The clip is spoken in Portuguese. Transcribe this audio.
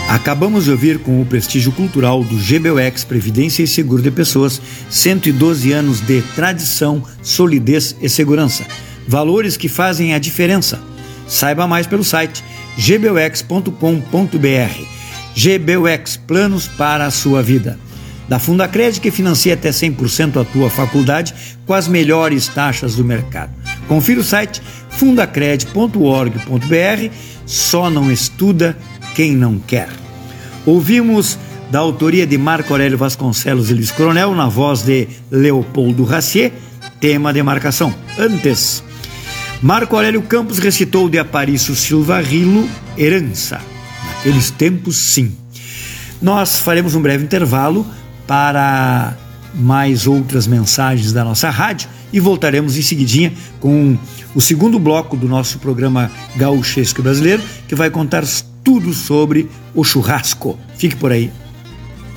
Acabamos de ouvir com o prestígio cultural do GBUX Previdência e Seguro de Pessoas, 112 anos de tradição, solidez e segurança. Valores que fazem a diferença. Saiba mais pelo site gbux.com.br. GBUX, planos para a sua vida. Da Fundacred, que financia até 100% a tua faculdade com as melhores taxas do mercado. Confira o site fundacred.org.br. Só não estuda quem não quer. Ouvimos da autoria de Marco Aurélio Vasconcelos e Luiz Coronel, na voz de Leopoldo Racier, tema de marcação. Antes, Marco Aurélio Campos recitou de Aparício Silva Rilo, Herança. Naqueles tempos, sim. Nós faremos um breve intervalo para mais outras mensagens da nossa rádio e voltaremos em seguidinha com o segundo bloco do nosso programa Gauchesco Brasileiro, que vai contar tudo sobre o churrasco. Fique por aí.